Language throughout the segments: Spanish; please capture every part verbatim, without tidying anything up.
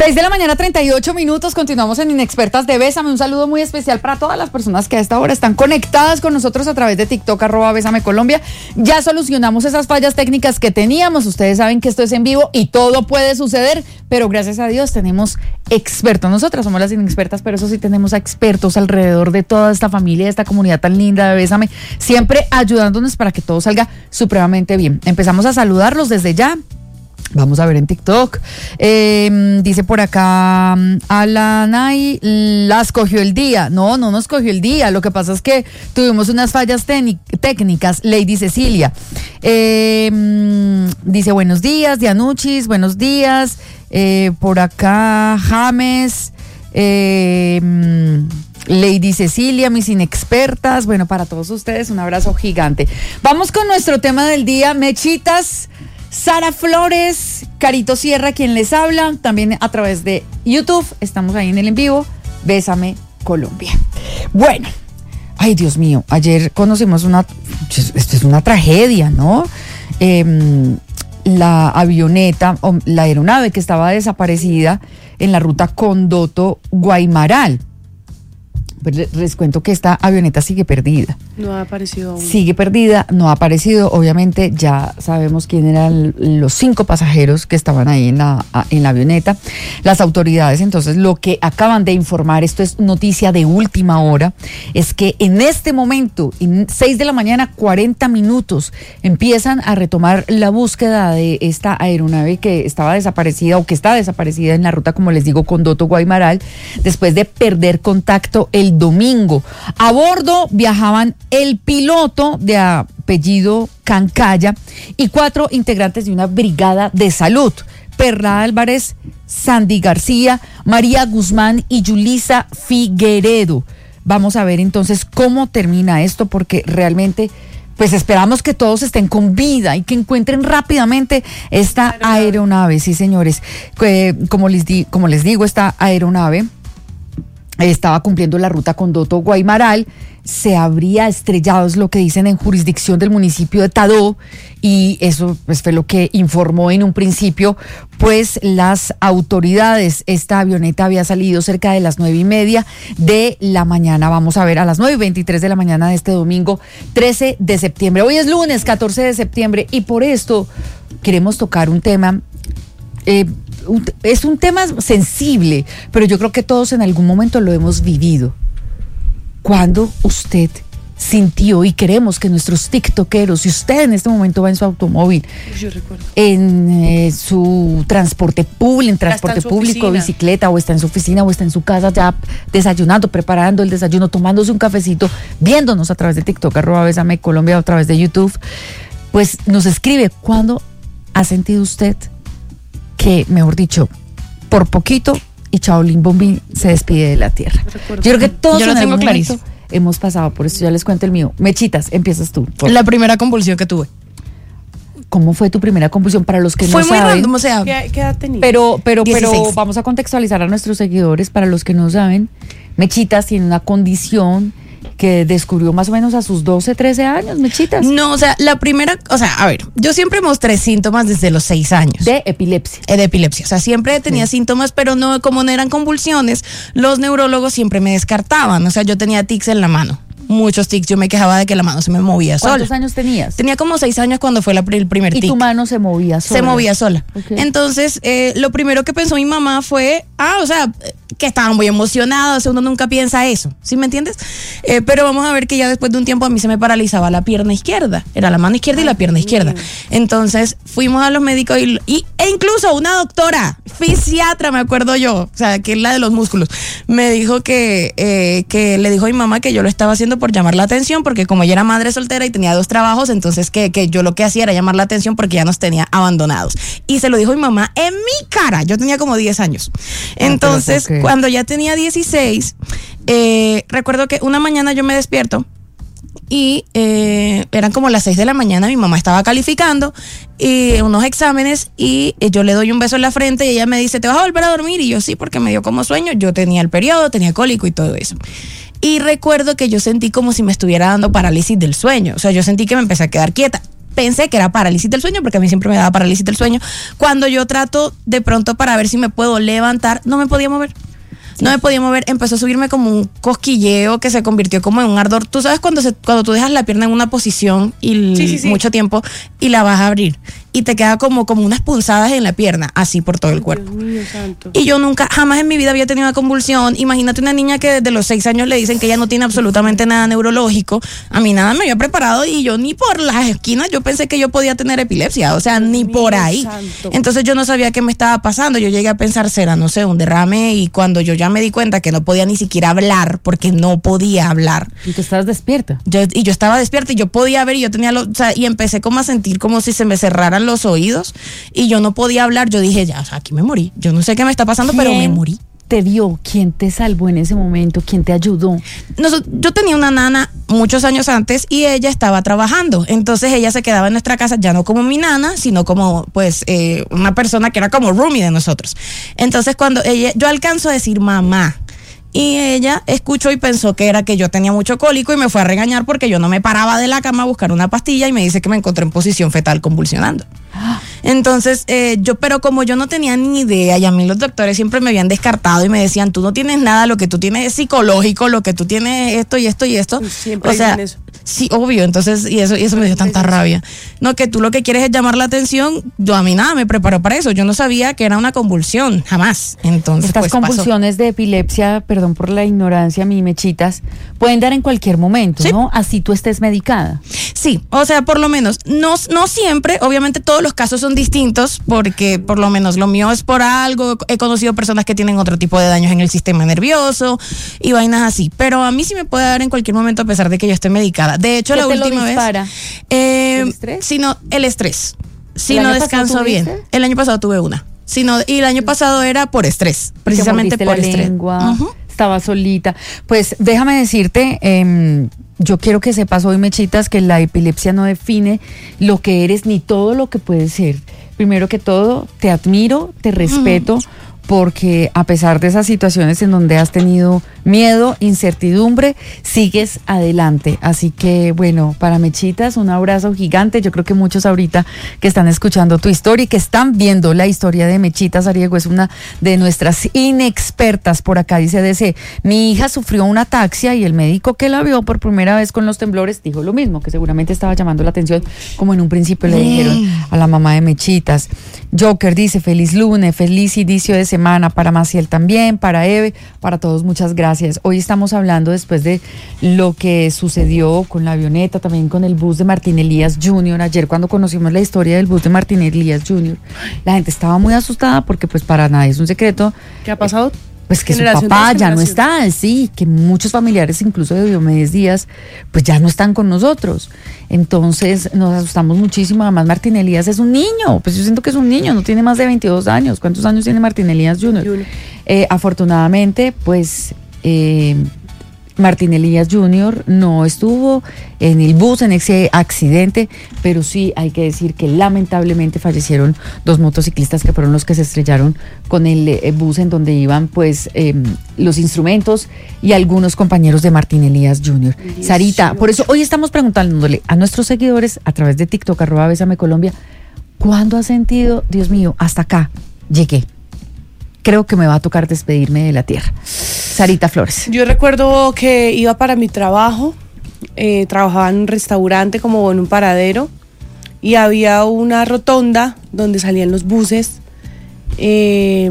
seis de la mañana, treinta y ocho minutos. Continuamos en Inexpertas de Bésame. Un saludo muy especial para todas las personas que a esta hora están conectadas con nosotros a través de TikTok, arroba Bésame Colombia. Ya solucionamos esas fallas técnicas que teníamos. Ustedes saben que esto es en vivo y todo puede suceder, pero gracias a Dios tenemos expertos. Nosotras somos las inexpertas, pero eso sí, tenemos a expertos alrededor de toda esta familia, de esta comunidad tan linda de Bésame, siempre ayudándonos para que todo salga supremamente bien. Empezamos a saludarlos desde ya. Vamos a ver en TikTok. Eh, dice por acá, Alanay, las cogió el día. No, no nos cogió el día. Lo que pasa es que tuvimos unas fallas técnicas. Lady Cecilia. Eh, dice, buenos días, Dianuchis, buenos días. Eh, por acá, James. Eh, Lady Cecilia, mis inexpertas. Bueno, para todos ustedes, un abrazo gigante. Vamos con nuestro tema del día, Mechitas. Sara Flores, Carito Sierra, quien les habla, también a través de YouTube, estamos ahí en el en vivo, Bésame Colombia. Bueno, ay Dios mío, ayer conocimos una, esto es una tragedia, ¿no? Eh, la avioneta, o la aeronave que estaba desaparecida en la ruta Condoto-Guaymaral. Pues les cuento que esta avioneta sigue perdida. No ha aparecido aún. Sigue perdida, no ha aparecido. Obviamente ya sabemos quién eran los cinco pasajeros que estaban ahí en la, en la avioneta. Las autoridades, entonces, lo que acaban de informar, esto es noticia de última hora, es que en este momento, en seis de la mañana, cuarenta minutos, empiezan a retomar la búsqueda de esta aeronave que estaba desaparecida o que está desaparecida en la ruta, como les digo, Condoto-Guaymaral, después de perder contacto el domingo. A bordo viajaban el piloto de apellido Cancaya y cuatro integrantes de una brigada de salud: Perla Álvarez, Sandy García, María Guzmán y Yulisa Figueredo. Vamos a ver entonces cómo termina esto, porque realmente pues esperamos que todos estén con vida y que encuentren rápidamente esta aeronave. Sí, señores, eh, como les di, como les digo, esta aeronave estaba cumpliendo la ruta Condoto-Guaymaral, se habría estrellado, es lo que dicen, en jurisdicción del municipio de Tadó, y eso pues fue lo que informó en un principio pues las autoridades. Esta avioneta había salido cerca de las nueve y media de la mañana, vamos a ver, a las nueve y veintitrés de la mañana de este domingo trece de septiembre. Hoy es lunes catorce de septiembre y por esto queremos tocar un tema. Eh, es un tema sensible, pero yo creo que todos en algún momento lo hemos vivido. Cuando usted sintió, y queremos que nuestros tiktokeros, si usted en este momento va en su automóvil, yo recuerdo, en eh, su transporte público, en transporte en público, oficina, bicicleta, o está en su oficina, o está en su casa ya desayunando, preparando el desayuno, tomándose un cafecito, viéndonos a través de TikTok, arroba Bésame Colombia, a través de YouTube, pues nos escribe, ¿cuándo ha sentido usted que, mejor dicho, por poquito y Chaolín Bombín se despide de la tierra? Yo creo que todos Yo lo en tengo algún clarísimo. momento hemos pasado por eso. Ya les cuento el mío. Mechitas, empiezas tú. Por... La primera convulsión que tuve. ¿Cómo fue tu primera convulsión? Para los que Fue no muy saben. random, o sea, ¿Qué, qué edad tenía? Pero, pero, pero dieciséis. vamos a contextualizar a nuestros seguidores. Para los que no saben, Mechitas tiene una condición que descubrió más o menos a sus doce, trece años, Mechitas. no, o sea, la primera, o sea, a ver, yo siempre mostré síntomas desde los seis años. De epilepsia. Eh, de epilepsia, o sea, siempre tenía sí. síntomas, pero no, como no eran convulsiones, los neurólogos siempre me descartaban, o sea, yo tenía tics en la mano. Muchos tics, yo me quejaba de que la mano se me movía sola. ¿Cuántos años tenías? Tenía como seis años cuando fue la, el primer y tic. Y tu mano se movía sola. Se movía sola. Okay. Entonces, eh, lo primero que pensó mi mamá fue, ah, o sea, que estaba muy emocionada, o sea, uno nunca piensa eso, ¿sí me entiendes? Eh, pero vamos a ver que ya después de un tiempo a mí se me paralizaba la pierna izquierda, era la mano izquierda y la pierna izquierda. Entonces, fuimos a los médicos y, y e incluso una doctora, fisiatra, me acuerdo yo, o sea, que es la de los músculos, me dijo que, eh, que le dijo a mi mamá que yo lo estaba haciendo por llamar la atención, porque como ella era madre soltera y tenía dos trabajos, entonces que, que yo lo que hacía era llamar la atención porque ya nos tenía abandonados. Y se lo dijo mi mamá en mi cara, yo tenía como diez años. Entonces, ah, cuando ya tenía dieciséis, eh, recuerdo que una mañana yo me despierto y eh, eran como las seis de la mañana, mi mamá estaba calificando y unos exámenes y eh, yo le doy un beso en la frente y ella me dice, ¿te vas a volver a dormir? Y yo sí, porque me dio como sueño, yo tenía el periodo, tenía cólico y todo eso. Y recuerdo que yo sentí como si me estuviera dando parálisis del sueño, o sea, yo sentí que me empecé a quedar quieta. pensé que era parálisis del sueño, porque a mí siempre me daba parálisis del sueño. Cuando yo trato de pronto para ver si me puedo levantar, no me podía mover. No me podía mover, empezó a subirme como un cosquilleo que se convirtió como en un ardor. Tú sabes cuando se, cuando tú dejas la pierna en una posición y Sí, sí, sí. mucho tiempo y la vas a abrir y te queda como, como unas pulsadas en la pierna, así por todo el cuerpo. Dios mío santo. Y yo nunca, jamás en mi vida había tenido una convulsión. Imagínate una niña que desde los seis años le dicen que ella no tiene absolutamente nada neurológico. A mí nada me había preparado y yo ni por las esquinas yo pensé que yo podía tener epilepsia, o sea, ni Dios por mío ahí. santo. Entonces yo no sabía qué me estaba pasando. Yo llegué a pensar, será, no sé, un derrame, y cuando yo ya me di cuenta que no podía ni siquiera hablar, porque no podía hablar. Y tú estabas despierta. Yo, y yo estaba despierta y yo podía ver y yo tenía, lo, o sea, y empecé como a sentir como si se me cerraran los oídos y yo no podía hablar. Yo dije, ya, o sea, aquí me morí. Yo no sé qué me está pasando, pero me ¿Quién morí. te vio? ¿Quién te salvó en ese momento? ¿Quién te ayudó? Nos- yo tenía una nana muchos años antes y ella estaba trabajando, entonces ella se quedaba en nuestra casa ya no como mi nana, sino como pues eh, una persona que era como roomie de nosotros. Entonces cuando ella, yo alcanzo a decir mamá, y ella escuchó y pensó que era que yo tenía mucho cólico y me fue a regañar porque yo no me paraba de la cama a buscar una pastilla y me dice que me encontré en posición fetal convulsionando. Entonces, eh, yo, pero como yo no tenía ni idea, y a mí los doctores siempre me habían descartado y me decían, tú no tienes nada, lo que tú tienes es psicológico, lo que tú tienes es esto y esto y esto. Pues siempre o sea, dicen eso. sí, obvio, entonces, y eso, y eso me dio tanta rabia. No, que tú lo que quieres es llamar la atención, yo a mí nada, me preparó para eso, yo no sabía que era una convulsión, jamás. Entonces, Estas pues, pasó. convulsiones de epilepsia, perdón por la ignorancia, mi mechitas, pueden dar en cualquier momento, Sí. ¿no? Así tú estés medicada. Sí, o sea, por lo menos, no, no siempre, obviamente todos los casos son distintos, porque por lo menos lo mío es por algo, he conocido personas que tienen otro tipo de daños en el sistema nervioso y vainas así, pero a mí sí me puede dar en cualquier momento a pesar de que yo esté medicada. De hecho, ¿Qué la te lo última dispara? vez... eh, ¿El estrés? Si no, el estrés. Si ¿El no año pasado descanso bien. tuviste? El año pasado tuve una. Si no, y el año pasado era por estrés, Te precisamente mordiste por la estrés. lengua, Ujú. estaba solita. Pues déjame decirte, em, yo quiero que sepas hoy, mechitas, que la epilepsia no define lo que eres ni todo lo que puedes ser. Primero que todo, te admiro, te respeto, porque a pesar de esas situaciones en donde has tenido miedo, incertidumbre, sigues adelante. Así que, bueno, para mechitas, un abrazo gigante. Yo creo que muchos ahorita que están escuchando tu historia y que están viendo la historia de Mechitas Ariego es una de nuestras inexpertas. Por acá dice D C, mi hija sufrió una ataxia y el médico que la vio por primera vez con los temblores dijo lo mismo, que seguramente estaba llamando la atención, como en un principio le dijeron a la mamá de Mechitas. Joker dice, feliz lunes, feliz inicio de semana para Maciel también, para Eve, para todos, muchas gracias. Hoy estamos hablando después de lo que sucedió con la avioneta, también con el bus de Martín Elías junior Ayer cuando conocimos la historia del bus de Martín Elías junior, la gente estaba muy asustada porque pues para nadie es un secreto, ¿Qué ha pasado? pues que su Generación papá tras ya no generación. está, sí, que muchos familiares incluso de Diomedes Díaz pues ya no están con nosotros. Entonces nos asustamos muchísimo. Además Martín Elías es un niño, pues yo siento que es un niño, no tiene más de veintidós años. ¿Cuántos años tiene Martín Elías junior? Junior. Eh, afortunadamente pues eh, Martín Elías junior no estuvo en el bus en ese accidente, pero sí hay que decir que lamentablemente fallecieron dos motociclistas que fueron los que se estrellaron con el eh, bus en donde iban pues eh, los instrumentos y algunos compañeros de Martín Elías junior Sarita, por eso hoy estamos preguntándole a nuestros seguidores a través de TikTok, arroba Bésame Colombia, ¿cuándo has sentido, Dios mío, hasta acá llegué? Creo que me va a tocar despedirme de la tierra. Sarita Flores. Yo recuerdo que iba para mi trabajo, eh, trabajaba en un restaurante como en un paradero y había una rotonda donde salían los buses. Eh,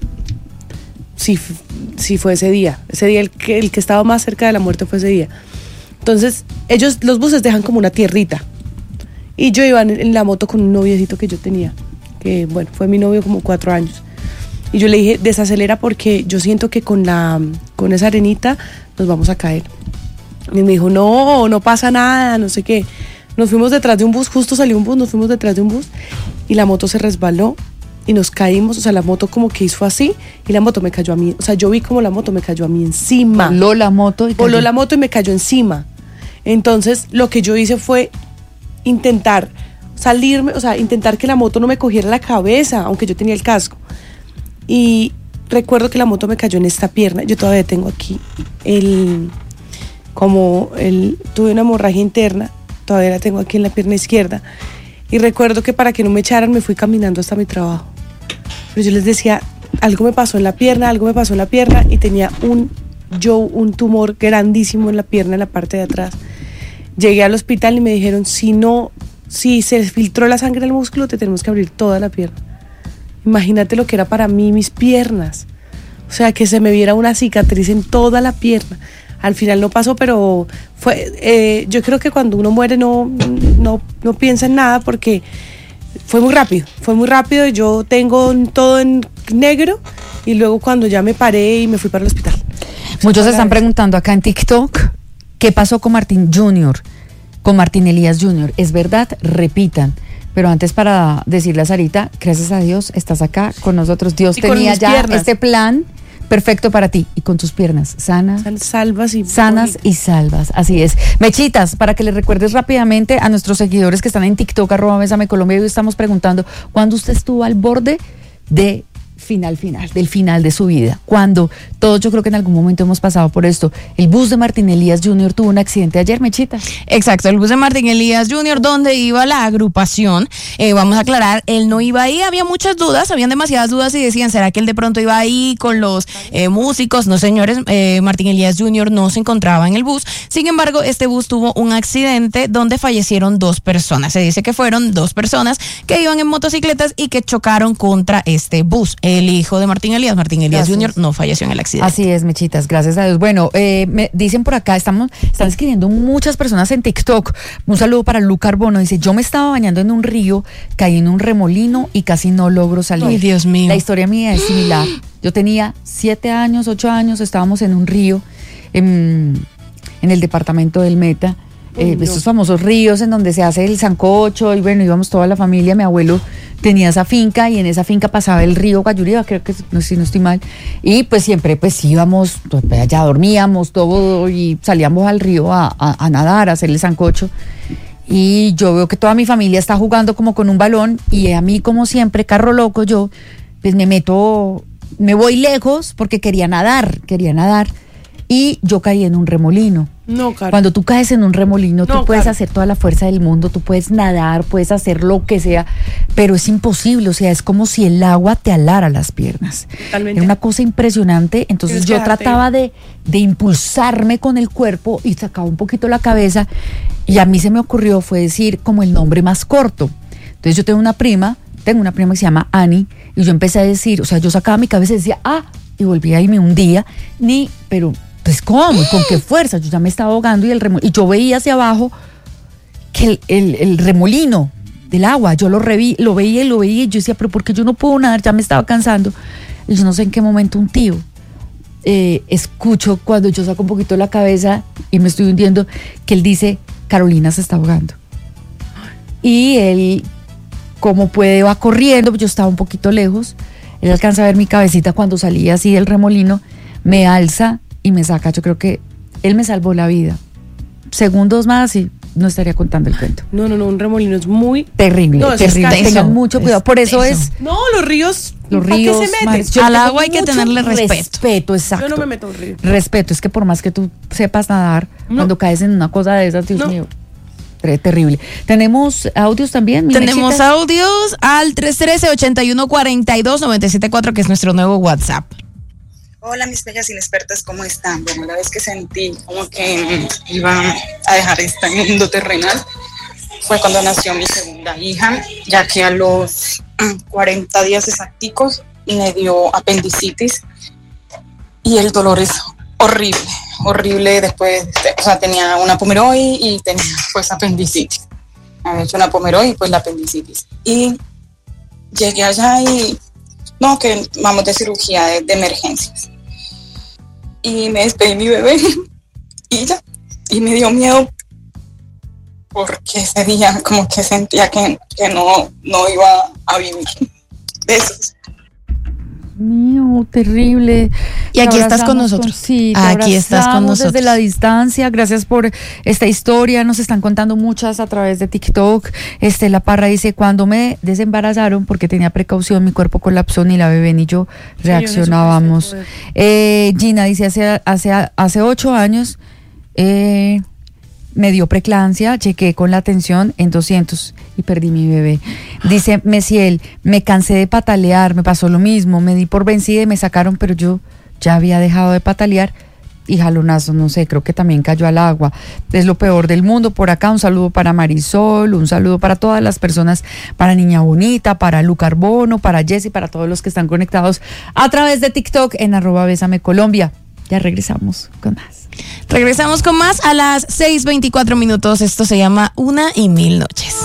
sí, f- sí fue ese día, ese día el que, el que estaba más cerca de la muerte fue ese día. Entonces ellos, los buses dejan como una tierrita y yo iba en, en la moto con un noviecito que yo tenía, que bueno, fue mi novio como cuatro años. Y yo le dije, desacelera porque yo siento que con la con esa arenita nos vamos a caer. Y me dijo, no, no pasa nada, no sé qué. Nos fuimos detrás de un bus, justo salió un bus, nos fuimos detrás de un bus y la moto se resbaló y nos caímos. O sea, la moto como que hizo así y la moto me cayó a mí. O sea, yo vi como la moto me cayó a mí encima. Voló la moto y Voló cayó. la moto y me cayó encima. Entonces, lo que yo hice fue intentar salirme, o sea, intentar que la moto no me cogiera la cabeza, aunque yo tenía el casco. Y recuerdo que la moto me cayó en esta pierna. Yo todavía tengo aquí el, como el, tuve una hemorragia interna. todavía la tengo aquí en la pierna izquierda. Y recuerdo que para que no me echaran me fui caminando hasta mi trabajo. Pero yo les decía, algo me pasó en la pierna, algo me pasó en la pierna, y tenía un, yo, un tumor grandísimo en la pierna, en la parte de atrás. Llegué al hospital y me dijeron, si no, si se filtró la sangre del músculo, te tenemos que abrir toda la pierna. Imagínate lo que era para mí mis piernas. O sea, que se me viera una cicatriz en toda la pierna. Al final no pasó, pero fue, eh, yo creo que cuando uno muere no, no, no piensa en nada, porque fue muy rápido, fue muy rápido. Yo tengo todo en negro y luego cuando ya me paré y me fui para el hospital. Muchos se están preguntando acá en TikTok, ¿qué pasó con Martín junior? Con Martín Elías junior ¿Es verdad? Repitan. Pero antes, para decirle a Sarita, gracias a Dios estás acá con nosotros. Dios y tenía ya piernas. Este plan perfecto para ti, y con tus piernas sanas, salvas y sanas bonitas. Y salvas, así es. Mechitas, para que le recuerdes rápidamente a nuestros seguidores que están en TikTok, arroba Bésame Colombia, y hoy estamos preguntando, ¿cuándo usted estuvo al borde de final final, del final de su vida? Cuando todos, yo creo que en algún momento hemos pasado por esto. El bus de Martín Elías junior tuvo un accidente ayer, Mechita. Exacto, el bus de Martín Elías junior, donde iba la agrupación, eh, vamos a aclarar, él no iba ahí, había muchas dudas, habían demasiadas dudas y decían, ¿será que él de pronto iba ahí con los eh, músicos? No, señores, eh, Martín Elías junior no se encontraba en el bus. Sin embargo, este bus tuvo un accidente donde fallecieron dos personas. Se dice que fueron dos personas que iban en motocicletas y que chocaron contra este bus. El hijo de Martín Elías, Martín Elías Gracias. junior, no falleció en el accidente. Así es, Mechitas, gracias a Dios. Bueno, eh, me dicen por acá, estamos, están escribiendo muchas personas en TikTok. Un saludo para Lu Carbono, dice, yo me estaba bañando en un río, caí en un remolino y casi no logro salir. Ay, Dios mío. La historia mía es similar. Yo tenía siete años, ocho años, estábamos en un río en, en el departamento del Meta. Eh, no. Estos famosos ríos en donde se hace el sancocho, y bueno, íbamos toda la familia. Mi abuelo tenía esa finca y en esa finca pasaba el río Gayuriba, creo que no, si no estoy mal, y pues siempre pues íbamos, pues, allá dormíamos todo y salíamos al río a, a, a nadar, a hacer el sancocho. Y yo veo que toda mi familia está jugando como con un balón, y a mí, como siempre, carro loco, yo pues me meto, me voy lejos porque quería nadar, quería nadar y yo caí en un remolino. No, Caro. Cuando tú caes en un remolino, no, tú puedes Caro. hacer toda la fuerza del mundo, tú puedes nadar, puedes hacer lo que sea, pero es imposible, o sea, es como si el agua te alara las piernas. Totalmente. Era una cosa impresionante. Entonces yo trataba de, de impulsarme con el cuerpo y sacaba un poquito la cabeza, y a mí se me ocurrió, fue decir como el nombre más corto. Entonces yo tengo una prima, tengo una prima que se llama Ani, y yo empecé a decir, o sea, yo sacaba mi cabeza y decía, ah, y volvía y me hundía, ni, pero... Pues ¿cómo? ¿Con qué fuerza? Yo ya me estaba ahogando y el remo- y yo veía hacia abajo que el, el, el remolino del agua, yo lo, reví, lo veía y lo veía, y yo decía, pero ¿por qué yo no puedo nadar? Ya me estaba cansando. Y yo no sé en qué momento un tío, eh, escucho cuando yo saco un poquito la cabeza y me estoy hundiendo, que él dice, Carolina se está ahogando. Y él, como puede, va corriendo, yo estaba un poquito lejos, él alcanza a ver mi cabecita cuando salía así del remolino, me alza y me saca. Yo creo que él me salvó la vida. Segundos más y no estaría contando el cuento. No, no, no, un remolino es muy terrible, no, terrible. Es Tengan mucho cuidado. Por eso eso. es. No, los ríos. Los ríos. ¿Para qué se meten? Yo al agua hay que tenerle respeto. Respeto, exacto. Yo no me meto en un río. Respeto, es que por más que tú sepas nadar, no. cuando caes en una cosa de esas, Dios no. mío. Terrible. ¿Tenemos audios también? Tenemos mechitas? audios al tres uno tres, ocho uno cuatro dos, nueve siete cuatro, que es nuestro nuevo WhatsApp. Hola, mis bellas inexpertas, ¿cómo están? Bueno, la vez que sentí como que iba a dejar este mundo terrenal fue cuando nació mi segunda hija, ya que a los cuarenta días exacticos me dio apendicitis y el dolor es horrible, horrible. Después, o sea, tenía una pomeroide y tenía pues apendicitis. Había hecho una pomeroide y pues la apendicitis. Y llegué allá y no, que vamos de cirugía de, de emergencias. Y me despedí mi bebé y ya, y me dio miedo porque ese día como que sentía que, que no, no iba a vivir de eso. Mío, terrible. Y aquí estás con nosotros. Con, sí, aquí estás con nosotros. Desde la distancia. Gracias por esta historia. Nos están contando muchas a través de TikTok. Estela Parra dice, cuando me desembarazaron, porque tenía precaución, mi cuerpo colapsó, ni la bebé ni yo reaccionábamos. Sí, yo eh, Gina dice, hace, hace, hace ocho años, eh, me dio preeclampsia, chequé con la tensión en doscientos y perdí mi bebé. Dice Mesiel, me cansé de patalear, me pasó lo mismo, me di por vencida y me sacaron, pero yo ya había dejado de patalear y jalonazo, no sé, creo que también cayó al agua. Es lo peor del mundo. Por acá un saludo para Marisol, un saludo para todas las personas, para Niña Bonita, para Lu Carbono, para Jessy, para todos los que están conectados a través de TikTok en arroba Bésame Colombia. Ya regresamos con más. Regresamos con más a las seis veinticuatro minutos. Esto se llama Una y Mil Noches.